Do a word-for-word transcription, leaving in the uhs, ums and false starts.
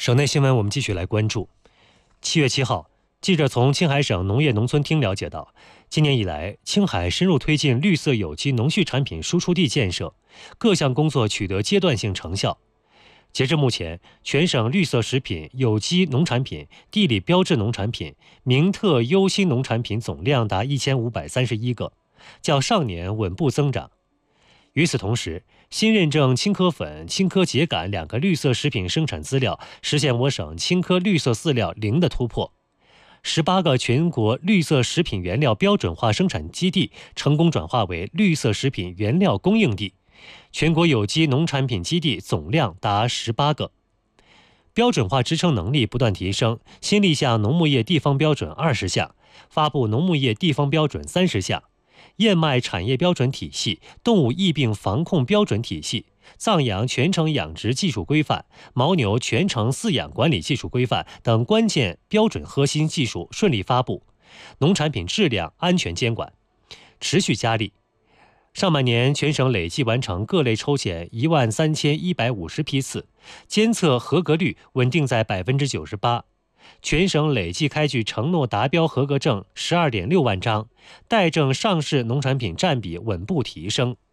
省内新闻，我们继续来关注。七月七号，记者从青海省农业农村厅了解到，今年以来，青海深入推进绿色有机农畜产品输出地建设，各项工作取得阶段性成效。截至目前，全省绿色食品、有机农产品、地理标志农产品、名特优新农产品总量达一千五百三十一个，较上年稳步增长。与此同时，新认证青稞粉、青稞秸秆两个绿色食品生产资料实现我省青稞绿色饲料零的突破，十八个全国绿色食品原料标准化生产基地成功转化为绿色食品原料供应地，全国有机农产品基地总量达十八个。标准化支撑能力不断提升，新立项农牧业地方标准二十项，发布农牧业地方标准三十项。燕麦产业标准体系、动物疫病防控标准体系、藏羊全程养殖技术规范、牦牛全程饲养管理技术规范等关键标准核心技术顺利发布，农产品质量安全监管持续加力。上半年全省累计完成各类抽检一万三千一百五十批次，监测合格率稳定在百分之九十八。全省累计开具承诺达标合格证十二点六万张，待证上市农产品占比稳步提升。